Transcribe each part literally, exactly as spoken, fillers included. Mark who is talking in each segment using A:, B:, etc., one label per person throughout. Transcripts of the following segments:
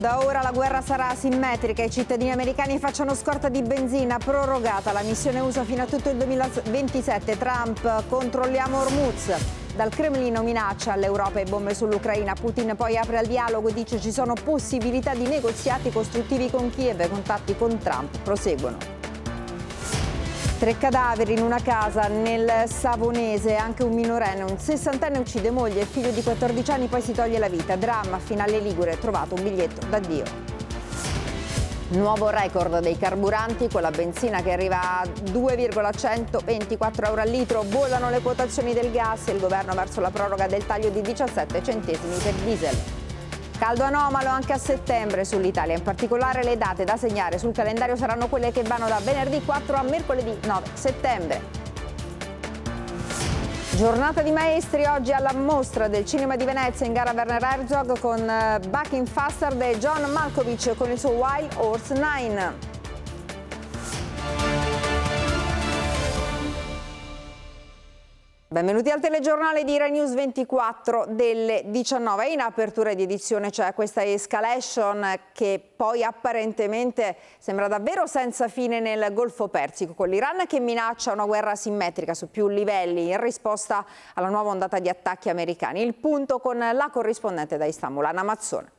A: Da ora la guerra sarà asimmetrica, i cittadini americani facciano scorta di benzina, prorogata la missione U S A fino a tutto il duemilaventisette. Trump, controlliamo Hormuz. Dal Cremlino minaccia all'Europa e bombe sull'Ucraina. Putin poi apre al dialogo, dice ci sono possibilità di negoziati costruttivi con Kiev e contatti con Trump proseguono. Tre cadaveri in una casa nel Savonese, anche un minorenne, un sessantenne uccide moglie e figlio di quattordici anni, poi si toglie la vita. Dramma, finale ligure, trovato un biglietto d'addio. Nuovo record dei carburanti con la benzina che arriva a due virgola centoventiquattro euro al litro, volano le quotazioni del gas e il governo verso la proroga del taglio di diciassette centesimi per diesel. Caldo anomalo anche a settembre sull'Italia, in particolare le date da segnare sul calendario saranno quelle che vanno da venerdì quattro a mercoledì nove settembre. Giornata di maestri oggi alla mostra del cinema di Venezia, in gara Werner Herzog con Bucking Fassard e John Malkovich con il suo Wild Horse nove. Benvenuti al telegiornale di Rai News ventiquattro delle diciannove. In apertura di edizione c'è questa escalation che poi apparentemente sembra davvero senza fine nel Golfo Persico, con l'Iran che minaccia una guerra asimmetrica su più livelli in risposta alla nuova ondata di attacchi americani. Il punto con la corrispondente da Istanbul, Anna Mazzone.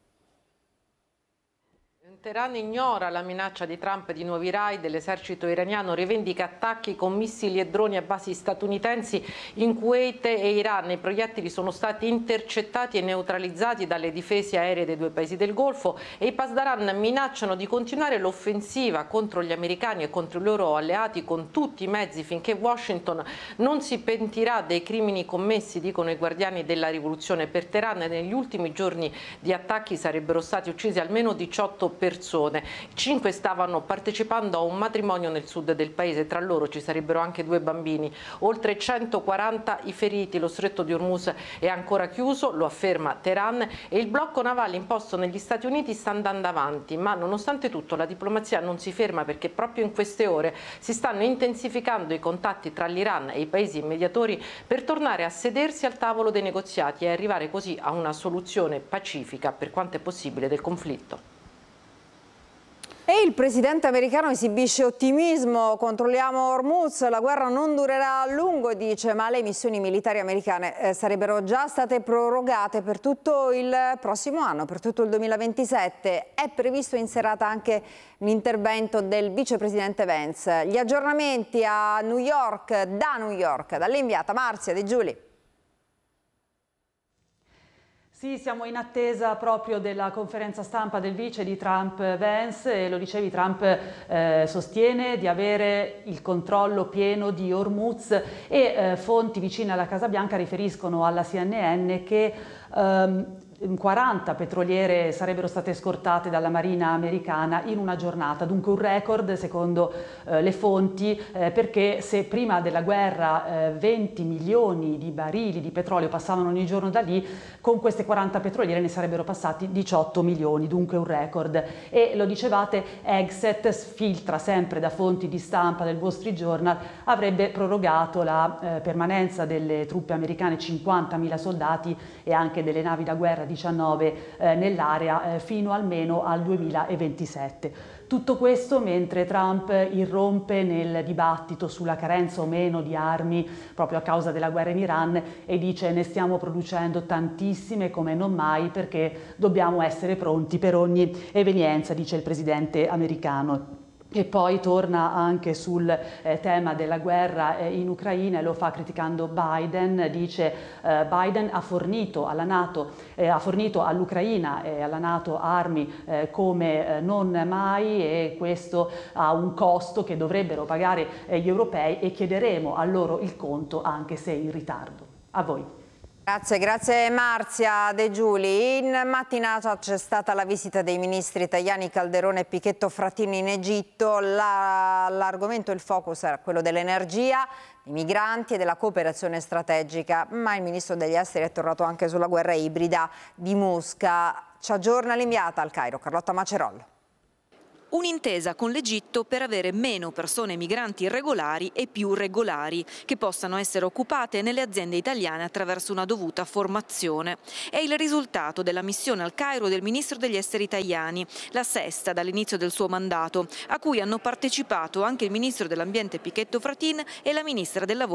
B: Teheran ignora la minaccia di Trump di nuovi raid, l'esercito iraniano rivendica attacchi con missili e droni a basi statunitensi in Kuwait e Iran. I proiettili sono stati intercettati e neutralizzati dalle difese aeree dei due paesi del Golfo e i Pasdaran minacciano di continuare l'offensiva contro gli americani e contro i loro alleati con tutti i mezzi finché Washington non si pentirà dei crimini commessi, dicono i guardiani della rivoluzione. Per Teheran negli ultimi giorni di attacchi sarebbero stati uccisi almeno diciotto persone. Cinque stavano partecipando a un matrimonio nel sud del paese, tra loro ci sarebbero anche due bambini. Oltre centoquaranta i feriti, lo stretto di Hormuz è ancora chiuso, lo afferma Teheran, e il blocco navale imposto negli Stati Uniti sta andando avanti, ma nonostante tutto la diplomazia non si ferma, perché proprio in queste ore si stanno intensificando i contatti tra l'Iran e i paesi mediatori per tornare a sedersi al tavolo dei negoziati e arrivare così a una soluzione pacifica, per quanto è possibile, del conflitto.
A: E il presidente americano esibisce ottimismo, controlliamo Hormuz, la guerra non durerà a lungo, dice, ma le missioni militari americane eh, sarebbero già state prorogate per tutto il prossimo anno, per tutto il duemilaventisette. È previsto in serata anche l'intervento del vicepresidente Vance. Gli aggiornamenti a New York, da New York, dall'inviata Marzia De Giuli.
C: Sì, siamo in attesa proprio della conferenza stampa del vice di Trump, Vance, e lo dicevi, Trump eh, sostiene di avere il controllo pieno di Hormuz e eh, fonti vicine alla Casa Bianca riferiscono alla C N N che ehm, quaranta petroliere sarebbero state scortate dalla Marina americana in una giornata, dunque un record secondo eh, le fonti, eh, perché se prima della guerra eh, venti milioni di barili di petrolio passavano ogni giorno da lì, con queste quaranta petroliere ne sarebbero passati diciotto milioni, dunque un record. E lo dicevate, Exet filtra sempre da fonti di stampa del Wall Street Journal, avrebbe prorogato la eh, permanenza delle truppe americane, cinquantamila soldati e anche delle navi da guerra diciannove eh, nell'area eh, fino almeno al duemilaventisette. Tutto questo mentre Trump irrompe nel dibattito sulla carenza o meno di armi proprio a causa della guerra in Iran e dice ne stiamo producendo tantissime come non mai perché dobbiamo essere pronti per ogni evenienza, dice il presidente americano. E poi torna anche sul eh, tema della guerra eh, in Ucraina e lo fa criticando Biden, dice eh, Biden ha fornito alla NATO, eh, ha fornito all'Ucraina e alla NATO armi eh, come eh, non mai e questo ha un costo che dovrebbero pagare eh, gli europei e chiederemo a loro il conto anche se in ritardo. A voi.
A: Grazie, grazie Marzia De Giuli. In mattinata c'è stata la visita dei ministri Tajani, Calderone e Pichetto Frattini in Egitto. L'argomento, il focus era quello dell'energia, dei migranti e della cooperazione strategica, ma il ministro degli esteri è tornato anche sulla guerra ibrida di Mosca. Ci aggiorna l'inviata al Cairo, Carlotta Macerollo.
D: Un'intesa con l'Egitto per avere meno persone migranti irregolari e più regolari, che possano essere occupate nelle aziende italiane attraverso una dovuta formazione. È il risultato della missione al Cairo del ministro degli esteri Tajani, la sesta dall'inizio del suo mandato, a cui hanno partecipato anche il ministro dell'ambiente Pichetto Fratin e la ministra del lavoro